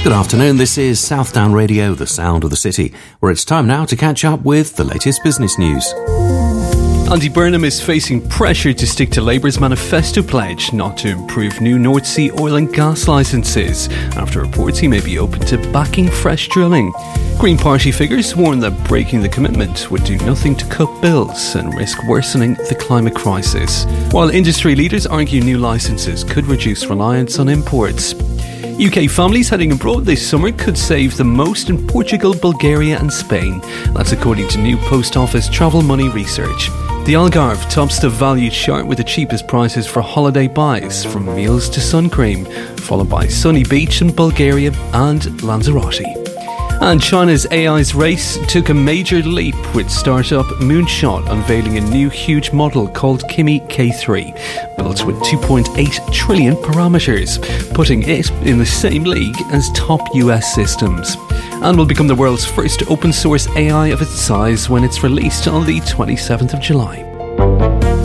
Good afternoon, this is Southdown Radio, the sound of the city, where it's time now to catch up with the latest business news. Andy Burnham is facing pressure to stick to Labour's manifesto pledge not to improve new North Sea oil and gas licences, after reports he may be open to backing fresh drilling. Green Party figures warn that breaking the commitment would do nothing to cut bills and risk worsening the climate crisis, while industry leaders argue new licences could reduce reliance on imports. UK families heading abroad this summer could save the most in Portugal, Bulgaria and Spain. That's according to new Post Office travel money research. The Algarve tops the value chart with the cheapest prices for holiday buys, from meals to sun cream, followed by Sunny Beach in Bulgaria and Lanzarote. And China's AI's race took a major leap with startup Moonshot unveiling a new huge model called Kimi K3, built with 2.8 trillion parameters, putting it in the same league as top US systems. And will become the world's first open source AI of its size when it's released on the 27th of July.